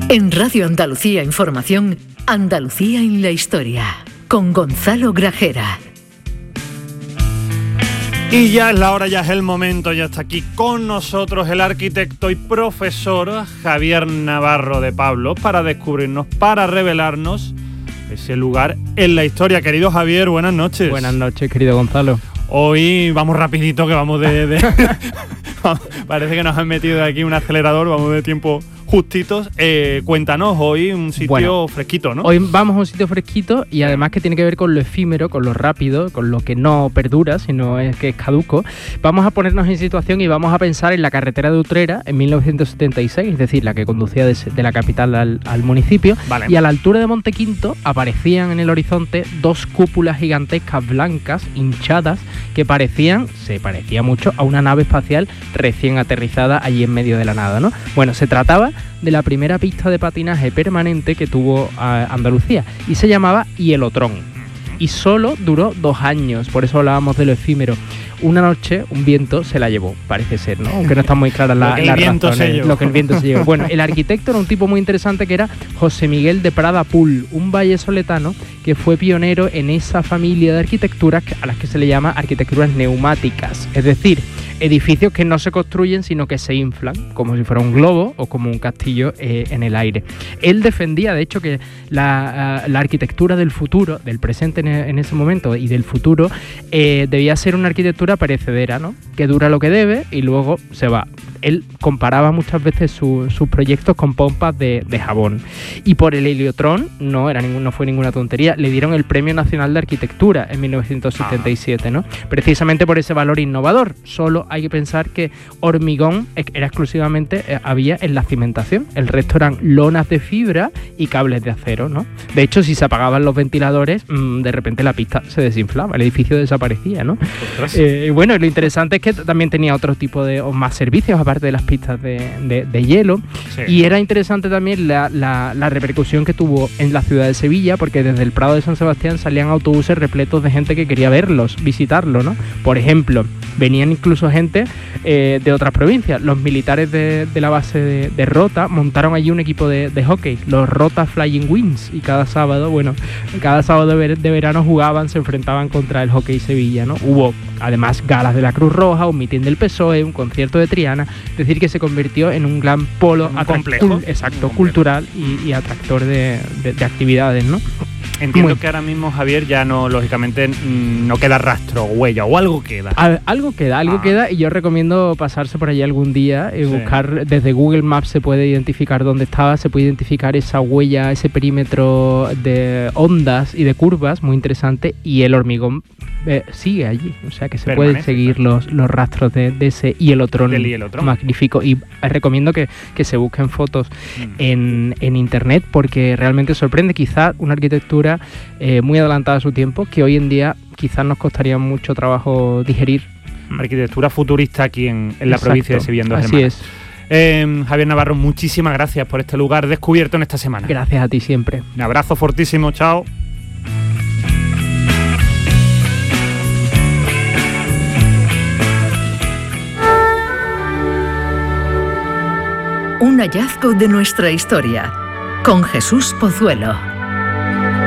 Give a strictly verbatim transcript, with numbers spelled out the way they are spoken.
En Radio Andalucía Información, Andalucía en la historia, con Gonzalo Grajera. Y ya es la hora, ya es el momento, ya está aquí con nosotros el arquitecto y profesor Javier Navarro de Pablos para descubrirnos, para revelarnos ese lugar en la historia. Querido Javier, buenas noches. Buenas noches, querido Gonzalo. Hoy vamos rapidito, que vamos de... de parece que nos han metido aquí un acelerador, vamos de tiempo justitos. Eh, cuéntanos, hoy un sitio bueno, fresquito, ¿no? Hoy vamos a un sitio fresquito y además que tiene que ver con lo efímero, con lo rápido, con lo que no perdura, sino es que es caduco. Vamos a ponernos en situación y vamos a pensar en la carretera de Utrera en mil novecientos setenta y seis, es decir, la que conducía de, de la capital al, al municipio. Vale. Y a la altura de Montequinto aparecían en el horizonte dos cúpulas gigantescas blancas, hinchadas, que parecían, se parecía mucho a una nave espacial recién aterrizada allí en medio de la nada, ¿no? Bueno, se trataba de la primera pista de patinaje permanente que tuvo Andalucía y se llamaba Hielotrón y solo duró dos años, por eso hablábamos de lo efímero. Una noche un viento se la llevó, parece ser, ¿no? Aunque no están muy claras las la razones, lo que el viento se llevó. Bueno, el arquitecto era un tipo muy interesante que era José Miguel de Prada Pool, un vallesoletano que fue pionero en esa familia de arquitecturas a las que se le llama arquitecturas neumáticas, es decir, edificios que no se construyen sino que se inflan, como si fuera un globo o como un castillo eh, en el aire. Él defendía, de hecho, que la, la arquitectura del futuro, del presente en, en ese momento y del futuro, eh, debía ser una arquitectura perecedera, ¿no? Que dura lo que debe y luego se va. Él comparaba muchas veces su, sus proyectos con pompas de, de jabón. Y por el Heliotrón, no, era ningún, no fue ninguna tontería, le dieron el Premio Nacional de Arquitectura en mil novecientos setenta y siete, ¿no? Precisamente por ese valor innovador. Solo hay que pensar que hormigón era exclusivamente, eh, había en la cimentación. El resto eran lonas de fibra y cables de acero, ¿no? De hecho, si se apagaban los ventiladores, mmm, de repente la pista se desinflaba, el edificio desaparecía, ¿no? Eh, y bueno, lo interesante es que también tenía otro tipo de, o más servicios, aparte de las pistas de, de, de hielo. Sí. Y era interesante también la, la, la repercusión que tuvo en la ciudad de Sevilla, porque desde el Prado de San Sebastián salían autobuses repletos de gente que quería verlos, visitarlo, ¿no? Por ejemplo, venían incluso gente eh, de otras provincias. Los militares de, de la base de, de Rota montaron allí un equipo de, de hockey, los Rota Flying Wings, y cada sábado, bueno, cada sábado de, ver, de verano jugaban, se enfrentaban contra el Hockey Sevilla, ¿no? Hubo además galas de la Cruz Roja, un mitin del P S O E, un concierto de Triana, es decir, que se convirtió en un gran polo un complejo, cul- exacto, complejo. cultural y, y atractor de, de, de actividades, ¿no? Entiendo Muy. que ahora mismo, Javier, ya no, lógicamente, no queda rastro, huella, o algo queda. A, algo queda, algo ah. queda, y yo recomiendo pasarse por allí algún día y sí. buscar, desde Google Maps se puede identificar dónde estaba, se puede identificar esa huella, ese perímetro de ondas y de curvas, muy interesante, y el hormigón eh, sigue allí, o sea que se Permanece, pueden seguir claro. los, los rastros de, de ese hielotrón, hielotrón magnífico, y recomiendo que, que se busquen fotos mm. en, en internet, porque realmente sorprende. Quizá una arquitectura Eh, muy adelantada a su tiempo, que hoy en día quizás nos costaría mucho trabajo digerir. Arquitectura futurista aquí en, en la Exacto. provincia de Sevilla. Así hermanas. es. Eh, Javier Navarro, muchísimas gracias por este lugar descubierto en esta semana. Gracias a ti siempre. Un abrazo fortísimo, chao. Un hallazgo de nuestra historia, con Jesús Pozuelo.